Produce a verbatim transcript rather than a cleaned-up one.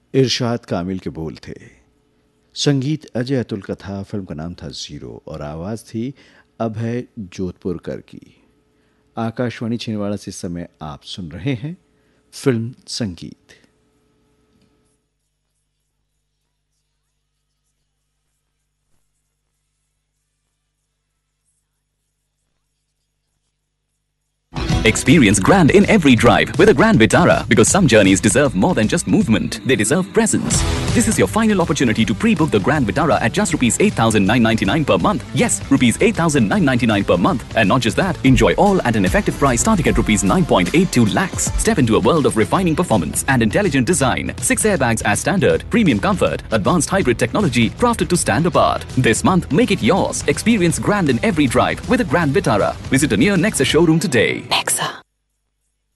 इरशाद कामिल के बोल थे। संगीत अजय अतुल का था। फिल्म का नाम था जीरो और आवाज़ थी अभय जोधपुरकर की। आकाशवाणी छिंदवाड़ा से इस समय आप सुन रहे हैं फिल्म संगीत। Experience grand in every drive with a Grand Vitara because some journeys deserve more than just movement. They deserve presence. This is your final opportunity to pre-book the Grand Vitara at just rupees eight thousand nine hundred ninety-nine per month. Yes, rupees eight thousand nine hundred ninety-nine per month. And not just that, enjoy all at an effective price starting at rupees nine point eight two lakhs. Step into a world of refining performance and intelligent design. Six airbags as standard, premium comfort, advanced hybrid technology crafted to stand apart. This month, make it yours. Experience grand in every drive with a Grand Vitara. Visit a near Nexa showroom today. Nexa.